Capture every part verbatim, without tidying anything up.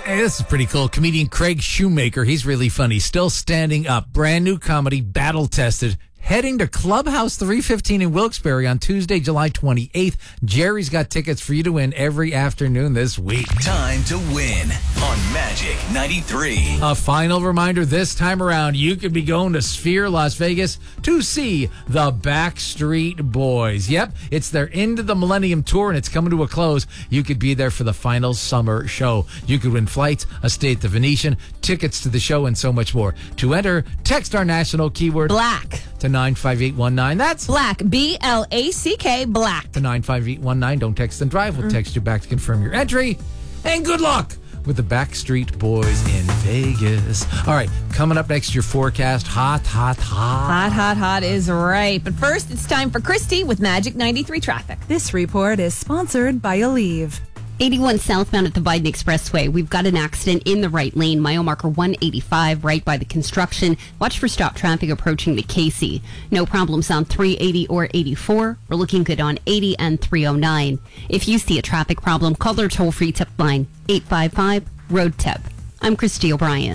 Hey, this is pretty cool. Comedian Craig Shoemaker, he's really funny. Still standing up. Brand new comedy, battle tested. Heading to Clubhouse three fifteen in Wilkes-Barre on Tuesday, July twenty-eighth. Jerry's got tickets for you to win every afternoon this week. Time to win on Magic ninety-three. A final reminder this time around, you could be going to Sphere Las Vegas to see the Backstreet Boys. Yep, it's their Into the Millennium Tour, and it's coming to a close. You could be there for the final summer show. You could win flights, a stay at the Venetian, tickets to the show, and so much more. To enter, text our national keyword Black to nine five eight one nine. That's Black, B L A C K, Black. To nine five eight one nine. Don't text and drive. We'll text you back to confirm your entry. And good luck with the Backstreet Boys in Vegas. All right, coming up next, your forecast. Hot, hot, hot. Hot, hot, hot is right. But first, it's time for Christy with Magic ninety-three traffic. This report is sponsored by Aleve. eighty-one southbound at the Biden Expressway. We've got an accident in the right lane. Mile marker one eighty-five, right by the construction. Watch for stop traffic approaching the Casey. No problems on three eighty or eighty-four. We're looking good on eighty and three oh nine. If you see a traffic problem, call their toll-free tip line, eight five five, road tip. I'm Christy O'Brien.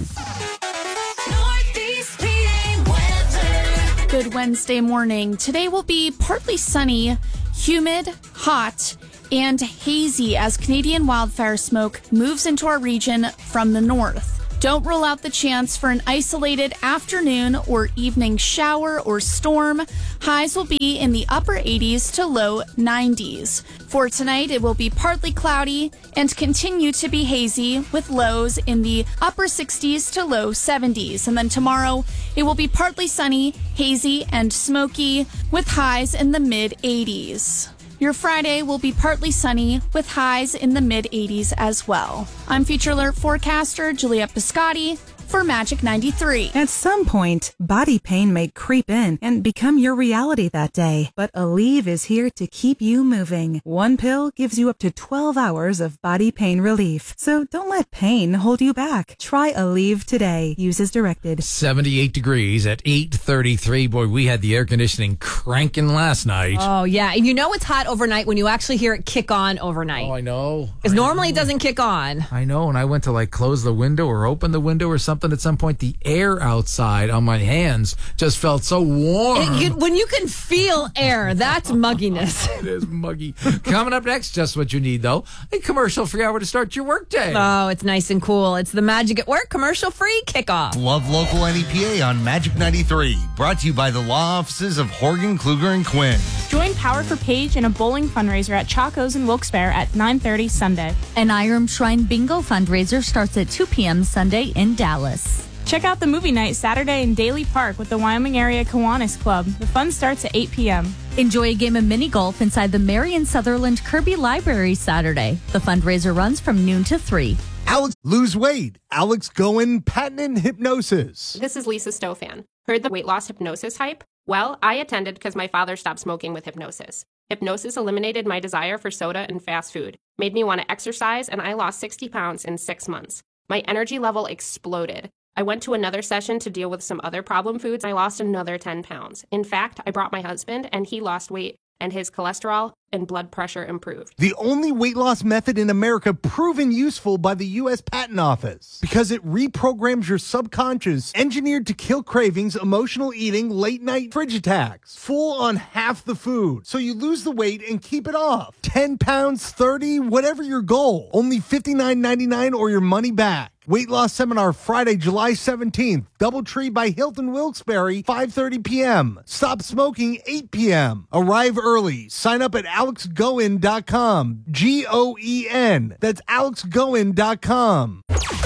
Good Wednesday morning. Today will be partly sunny, humid, hot, and hazy as Canadian wildfire smoke moves into our region from the north. Don't rule out the chance for an isolated afternoon or evening shower or storm. Highs will be in the upper eighties to low nineties. For tonight, it will be partly cloudy and continue to be hazy with lows in the upper sixties to low seventies. And then tomorrow, it will be partly sunny, hazy, and smoky with highs in the mid eighties. Your Friday will be partly sunny with highs in the mid eighties as well. I'm Future Alert forecaster Julia Piscotti for Magic ninety-three. At some point, body pain may creep in and become your reality that day. But Aleve is here to keep you moving. One pill gives you up to twelve hours of body pain relief. So don't let pain hold you back. Try Aleve today. Use as directed. seventy-eight degrees at eight thirty-three. Boy, we had the air conditioning cranking last night. Oh, yeah. And you know it's hot overnight when you actually hear it kick on overnight. Oh, I know. Because normally know. it doesn't kick on. I know. And I went to like close the window or open the window or something. At some point, the air outside on my hands just felt so warm. It, you, when you can feel air, that's mugginess. It is muggy. Coming up next, just what you need, though. A commercial-free hour to start your workday. Oh, it's nice and cool. It's the Magic at Work commercial-free kickoff. Love local N E P A on Magic ninety-three. Brought to you by the law offices of Horgan, Kluger, and Quinn. Join Power for Page in a bowling fundraiser at Chaco's in Wilkes-Barre at nine thirty Sunday. An Iram Shrine Bingo fundraiser starts at two p.m. Sunday in Dallas. Check out the movie night Saturday in Daly Park with the Wyoming Area Kiwanis Club. The fun starts at eight p.m. Enjoy a game of mini golf inside the Marion Sutherland Kirby Library Saturday. The fundraiser runs from noon to three. Alex, lose weight. Alex Goen, patented hypnosis. This is Lisa Stofan. Heard the weight loss hypnosis hype? Well, I attended because my father stopped smoking with hypnosis. Hypnosis eliminated my desire for soda and fast food, made me want to exercise, and I lost sixty pounds in six months. My energy level exploded. I went to another session to deal with some other problem foods. I lost another ten pounds. In fact, I brought my husband, and he lost weight, and his cholesterol and blood pressure improved. The only weight loss method in America proven useful by the U S Patent Office because it reprograms your subconscious, engineered to kill cravings, emotional eating, late night fridge attacks, full on half the food. So you lose the weight and keep it off. ten pounds, thirty, whatever your goal. Only fifty-nine ninety-nine or your money back. Weight loss seminar Friday, July seventeenth. Doubletree by Hilton Wilkes-Barre, five thirty p.m. Stop smoking, eight p.m. Arrive early. Sign up at alex goen dot com. G O E N. That's alex goen dot com.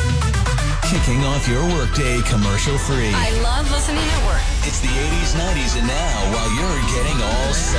Kicking off your workday commercial free. I love listening at work. It's the eighties, nineties, and now while you're getting all set.